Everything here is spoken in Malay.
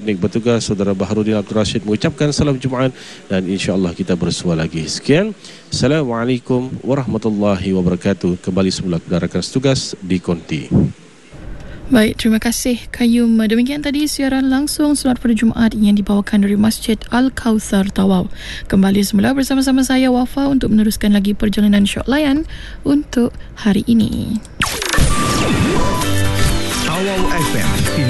teknik bertugas Saudara Baharudin Abdul Rashid mengucapkan salam Jumaat dan insya-Allah kita bersua lagi. Sekian. Assalamualaikum warahmatullahi wabarakatuh. Kembali semula rakan setugas di Konti. Baik, terima kasih Qayyum. Demikian tadi siaran langsung solat pada Jumaat yang dibawakan dari Masjid Al-Kautsar Tawau. Kembali semula bersama-sama saya Wafa untuk meneruskan lagi perjalanan syok layan untuk hari ini. Tawau FM.